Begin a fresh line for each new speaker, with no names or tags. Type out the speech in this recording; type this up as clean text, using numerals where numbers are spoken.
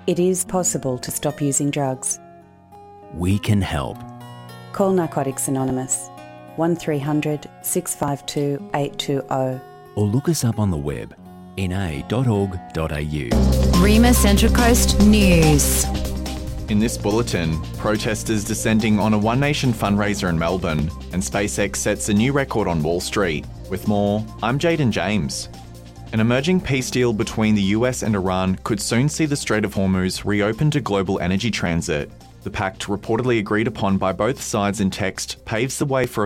It is possible to stop using drugs.
We can help.
Call Narcotics Anonymous, 1300 652 820.
Or look us up on the web, na.org.au.
Rima Central Coast News.
In this bulletin, protesters descending on a One Nation fundraiser in Melbourne, and SpaceX sets a new record on Wall Street. With more, I'm Jaden James. An emerging peace deal between the US and Iran could soon see the Strait of Hormuz reopen to global energy transit. The pact, reportedly agreed upon by both sides in text, paves the way for